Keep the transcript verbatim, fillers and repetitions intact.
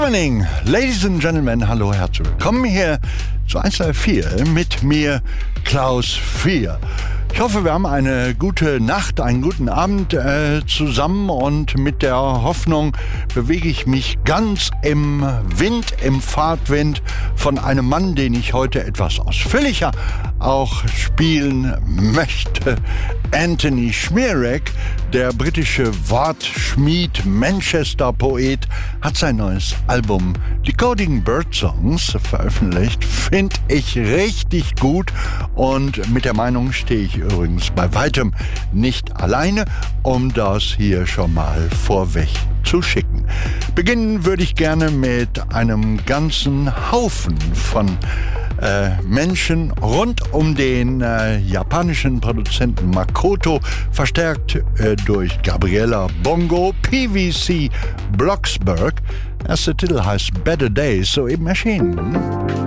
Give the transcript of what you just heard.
evening, ladies and gentlemen, hallo, herzlich willkommen hier zu eins drei vier mit mir, Klaus vier. Ich hoffe, wir haben eine gute Nacht, einen guten Abend äh, zusammen und mit der Hoffnung bewege ich mich ganz im Wind, im Fahrtwind von einem Mann, den ich heute etwas ausführlicher auch spielen möchte. Anthony Schmierek, der britische Wortschmied, Manchester-Poet, hat sein neues Album Decoding Birdsongs veröffentlicht. Finde ich richtig gut und mit der Meinung stehe ich übrigens bei weitem nicht alleine, um das hier schon mal vorweg zu schicken. Beginnen würde ich gerne mit einem ganzen Haufen von äh, Menschen rund um den äh, japanischen Produzenten Makoto, verstärkt äh, durch Gabriella Bongo, P V C Blocksberg. Erster Titel heißt Better Days, soeben erschienen.